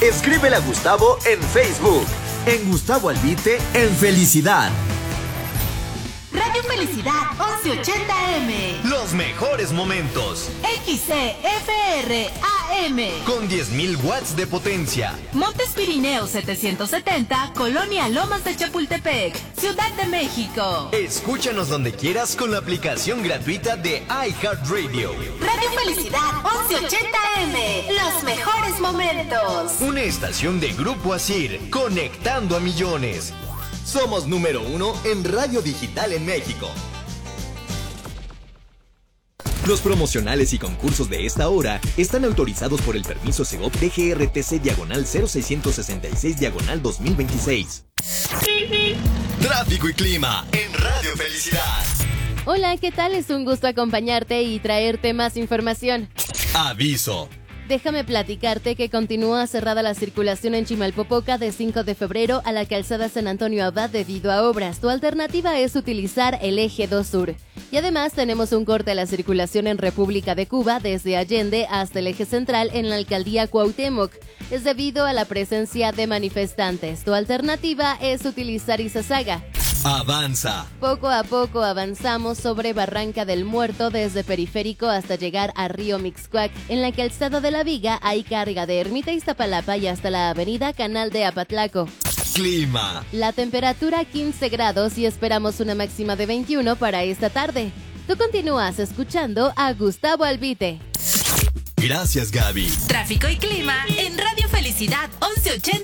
Escríbele a Gustavo en Facebook. En Gustavo Albite, en Felicidad. Radio Felicidad 1180M. Los mejores momentos. XCFR AM. Con 10.000 watts de potencia. Montes Pirineos 770, Colonia Lomas de Chapultepec, Ciudad de México. Escúchanos donde quieras con la aplicación gratuita de iHeartRadio. Radio Felicidad 1180M. Los mejores momentos. Una estación de Grupo Asir, conectando a millones. Somos número 1 en radio digital en México. Los promocionales y concursos de esta hora están autorizados por el permiso Segov DGRTC/0666/2026. Tráfico y clima en Radio Felicidad. Hola, ¿qué tal? Es un gusto acompañarte y traerte más información. Aviso. Déjame platicarte que continúa cerrada la circulación en Chimalpopoca de 5 de febrero a la calzada San Antonio Abad debido a obras. Tu alternativa es utilizar el eje 2 Sur. Y además tenemos un corte a la circulación en República de Cuba desde Allende hasta el eje central en la alcaldía Cuauhtémoc. Es debido a la presencia de manifestantes. Tu alternativa es utilizar Izazaga. Avanza. Poco a poco avanzamos sobre Barranca del Muerto desde Periférico hasta llegar a Río Mixcoac. En la calzada de la Viga hay carga de Ermita Iztapalapa y hasta la avenida Canal de Apatlaco. Clima. La temperatura 15 grados y esperamos una máxima de 21 para esta tarde. Tú continúas escuchando a Gustavo Albite. Gracias, Gaby. Tráfico y clima en Radio Felicidad 1180